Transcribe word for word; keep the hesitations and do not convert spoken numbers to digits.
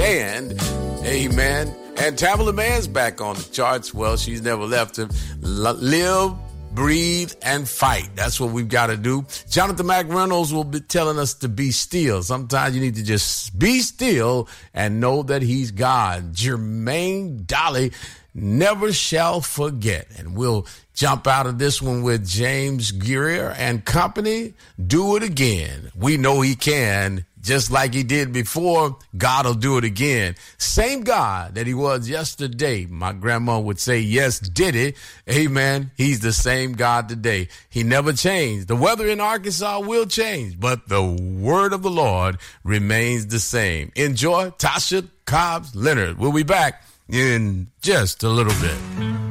stand. Amen. And Tamala Mann's back on the charts. Well, she's never left him. L- live, breathe, and fight. That's what we've got to do. Jonathan McReynolds will be telling us to be still. Sometimes you need to just be still and know that he's God. Jermaine Dolly, never shall forget. And we'll jump out of this one with James Greer and company. Do it again. We know he can. Just like he did before, God will do it again. Same God that he was yesterday. My grandma would say, yes, did it. Amen. He's the same God today. He never changed. The weather in Arkansas will change, but the word of the Lord remains the same. Enjoy Tasha Cobbs Leonard. We'll be back in just a little bit.